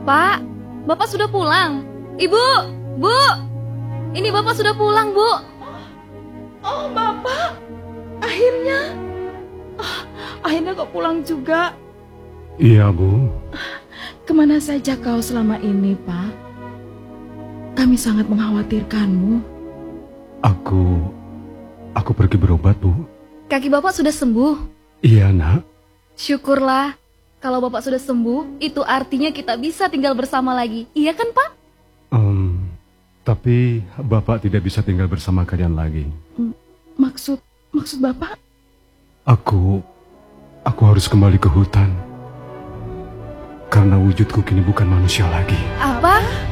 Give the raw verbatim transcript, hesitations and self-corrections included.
Pak, Bapak sudah pulang. Ibu, Bu, ini Bapak sudah pulang, Bu. Oh, Bapak, akhirnya, oh, akhirnya kau pulang juga. Iya, Bu. Kemana saja kau selama ini, Pak? Kami sangat mengkhawatirkanmu. Aku, aku pergi berobat, Bu. Kaki Bapak sudah sembuh. Iya, Nak. Syukurlah. Kalau Bapak sudah sembuh, itu artinya kita bisa tinggal bersama lagi. Iya kan, Pak? Um, tapi Bapak tidak bisa tinggal bersama kalian lagi. Maksud, maksud Bapak? Aku, aku harus kembali ke hutan. Karena wujudku kini bukan manusia lagi. Apa?